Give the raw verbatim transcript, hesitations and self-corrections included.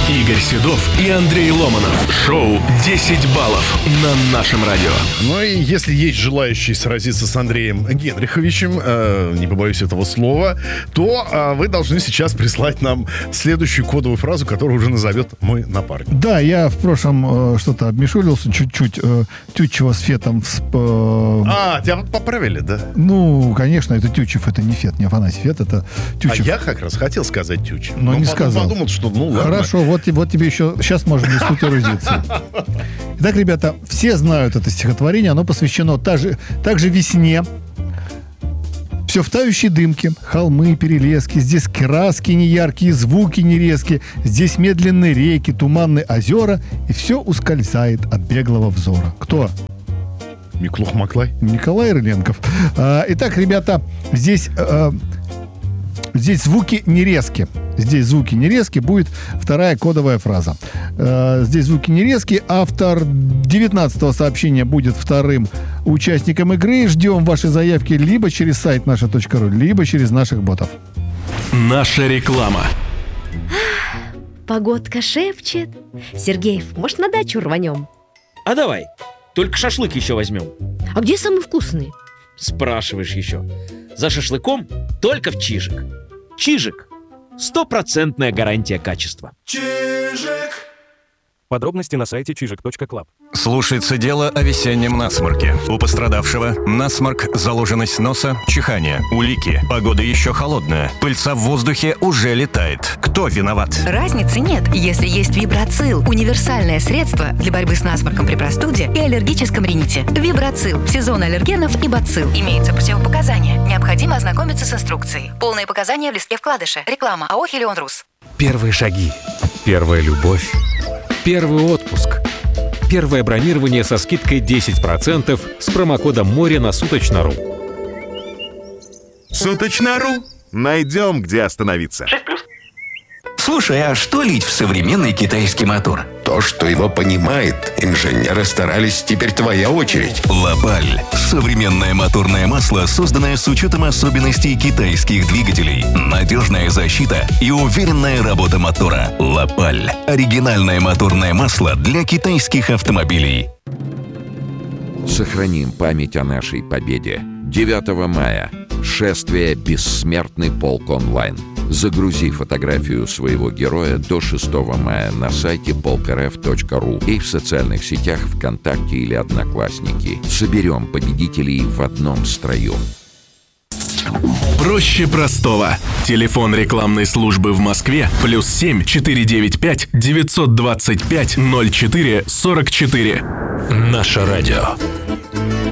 Игорь Седов и Андрей Ломанов. Шоу «десять баллов» на нашем радио. Ну и если есть желающие сразиться с Андреем Генриховичем, э, не побоюсь этого слова, то э, вы должны сейчас прислать нам следующую кодовую фразу, которую уже назовет мой напарник. Да, я в прошлом э, что-то обмешулился чуть-чуть. Э, Тютчева с Фетом. С, э, А, тебя поправили, да? Ну, конечно, это Тютчев, это не Фет, не Афанасий Фет, это Тютчев. А я как раз хотел сказать Тютчев. Но, но не сказал. Подумал, что ну ладно. Хорошо, вот, вот тебе еще... Сейчас можно дискутировать. Итак, ребята, все знают это стихотворение. Оно посвящено также, также весне. Все в тающей дымке. Холмы, перелески. Здесь краски неяркие, звуки нерезкие. Здесь медленные реки, туманные озера. И все ускользает от беглого взора. Кто? Миклух Маклай. Николай Рыленков. А, итак, ребята, здесь... А, Здесь звуки не резкие. Здесь звуки не резкие. Будет вторая кодовая фраза. Э, здесь звуки не резкие. Автор девятнадцатого сообщения будет вторым участником игры. Ждем ваши заявки либо через сайт наша точка ру, либо через наших ботов. Наша реклама. Погодка шепчет. Сергеев, может, на дачу рванем? А давай. Только шашлык еще возьмем. А где самый вкусный? Спрашиваешь еще. За шашлыком только в Чижик. Чижик. Стопроцентная гарантия качества. Чижик. Подробности на сайте чижик точка клаб. Слушается дело о весеннем насморке. У пострадавшего насморк, заложенность носа, чихание, улики. Погода еще холодная. Пыльца в воздухе уже летает. Кто виноват? Разницы нет, если есть Вибрацил. Универсальное средство для борьбы с насморком при простуде и аллергическом рините. Вибрацил. Сезон аллергенов и бацилл. Имеются противопоказания. Необходимо ознакомиться с инструкцией. Полные показания в листке вкладыша. Реклама АО «Хелион Рус». Первые шаги. Первая любовь. Первый отпуск. Первое бронирование со скидкой десять процентов с промокодом «Море» на Суточно.ру. Суточно.ру. Найдем, где остановиться. Слушай, а что лить в современный китайский мотор? То, что его понимает. Инженеры старались, теперь твоя очередь. Лапаль. Современное моторное масло, созданное с учетом особенностей китайских двигателей. Надежная защита и уверенная работа мотора. Лапаль. Оригинальное моторное масло для китайских автомобилей. Сохраним память о нашей победе. девятого мая. Шествие «Бессмертный полк онлайн». Загрузи фотографию своего героя до шестого мая на сайте полк эр эф точка ру и в социальных сетях ВКонтакте или Одноклассники. Соберем победителей в одном строю. Проще простого. Телефон рекламной службы в Москве плюс семь четыре девять пять девятьсот двадцать пять ноль четыре сорок четыре. Наше радио.